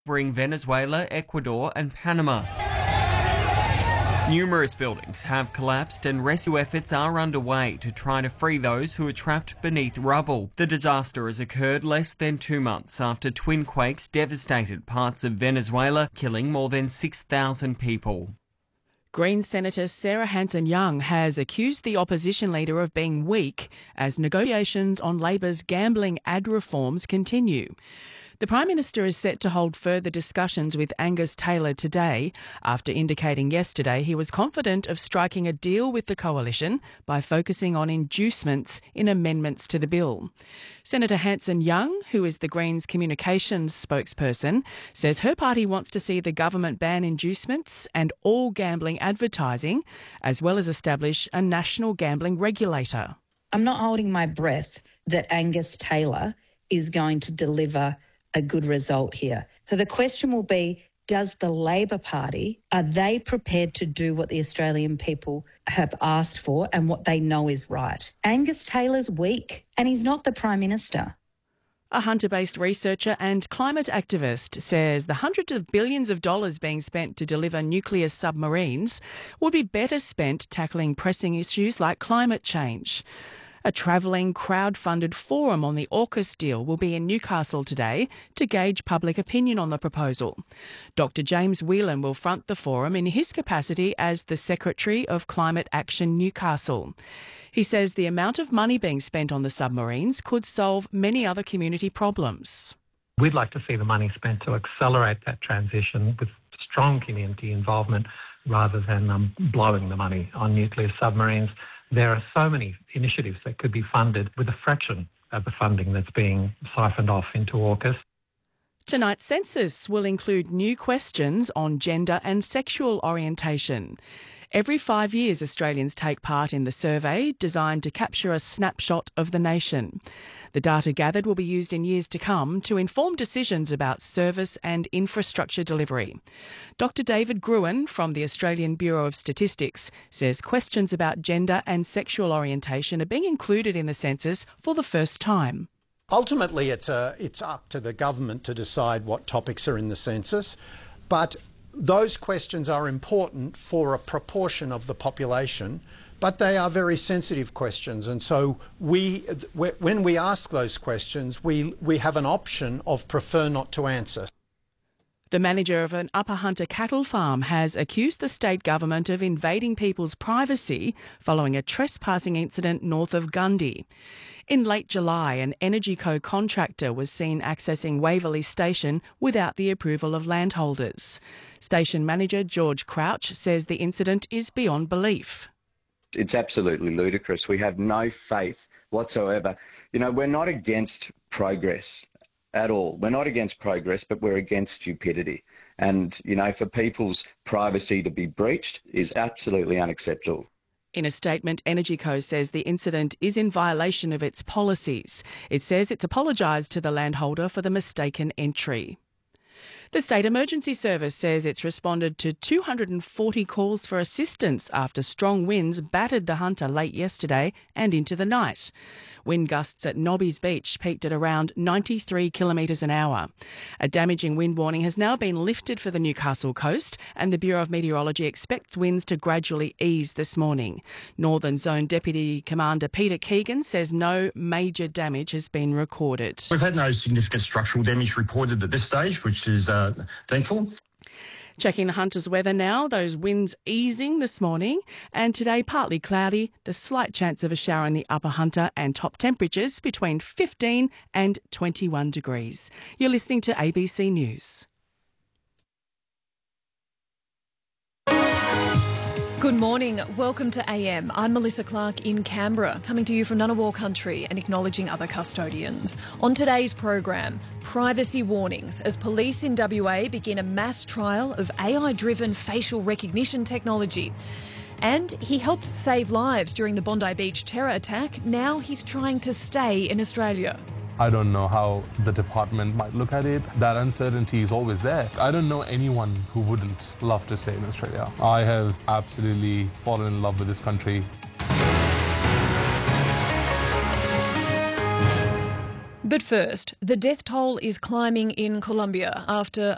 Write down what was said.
covering Venezuela, Ecuador and Panama. Numerous buildings have collapsed and rescue efforts are underway to try to free those who are trapped beneath rubble. The disaster has occurred less than 2 months after twin quakes devastated parts of Venezuela, killing more than 6,000 people. Greens Senator Sarah Hanson-Young has accused the opposition leader of being weak as negotiations on Labor's gambling ad reforms continue. The Prime Minister is set to hold further discussions with Angus Taylor today after indicating yesterday he was confident of striking a deal with the coalition by focusing on inducements in amendments to the bill. Senator Hanson-Young, who is the Greens communications spokesperson, says her party wants to see the government ban inducements and all gambling advertising, as well as establish a national gambling regulator. I'm not holding my breath that Angus Taylor is going to deliver a good result here. So the question will be, does the Labor Party, are they prepared to do what the Australian people have asked for and what they know is right? Angus Taylor's weak and he's not the Prime Minister. A Hunter-based researcher and climate activist says the hundreds of billions of dollars being spent to deliver nuclear submarines would be better spent tackling pressing issues like climate change. A travelling, crowd-funded forum on the AUKUS deal will be in Newcastle today to gauge public opinion on the proposal. Dr James Whelan will front the forum in his capacity as the Secretary of Climate Action Newcastle. He says the amount of money being spent on the submarines could solve many other community problems. We'd like to see the money spent to accelerate that transition with strong community involvement rather than blowing the money on nuclear submarines. There are so many initiatives that could be funded with a fraction of the funding that's being siphoned off into AUKUS. Tonight's census will include new questions on gender and sexual orientation. Every 5 years, Australians take part in the survey designed to capture a snapshot of the nation. The data gathered will be used in years to come to inform decisions about service and infrastructure delivery. Dr David Gruen from the Australian Bureau of Statistics says questions about gender and sexual orientation are being included in the census for the first time. Ultimately, it's up to the government to decide what topics are in the census, but those questions are important for a proportion of the population, but they are very sensitive questions. And so when we ask those questions, we have an option of prefer not to answer. The manager of an Upper Hunter cattle farm has accused the state government of invading people's privacy following a trespassing incident north of Gundy. In late July, an EnergyCo contractor was seen accessing Waverley Station without the approval of landholders. Station manager George Crouch says the incident is beyond belief. It's absolutely ludicrous. We have no faith whatsoever. You know, we're not against progress at all. We're not against progress, but we're against stupidity. And, you know, for people's privacy to be breached is absolutely unacceptable. In a statement, EnergyCo says the incident is in violation of its policies. It says it's apologised to the landholder for the mistaken entry. The State Emergency Service says it's responded to 240 calls for assistance after strong winds battered the Hunter late yesterday and into the night. Wind gusts at Nobby's Beach peaked at around 93 kilometres an hour. A damaging wind warning has now been lifted for the Newcastle coast, and the Bureau of Meteorology expects winds to gradually ease this morning. Northern Zone Deputy Commander Peter Keegan says no major damage has been recorded. We've had no significant structural damage reported at this stage, which is thankful. Checking the Hunter's weather now, those winds easing this morning, and today partly cloudy, the slight chance of a shower in the Upper Hunter, and top temperatures between 15 and 21 degrees. You're listening to ABC News. Good morning. Welcome to AM. I'm Melissa Clark in Canberra, coming to you from Ngunnawal country and acknowledging other custodians. On today's program, privacy warnings as police in WA begin a mass trial of AI-driven facial recognition technology. And he helped save lives during the Bondi Beach terror attack. Now he's trying to stay in Australia. I don't know how the department might look at it. That uncertainty is always there. I don't know anyone who wouldn't love to stay in Australia. I have absolutely fallen in love with this country. But first, the death toll is climbing in Colombia after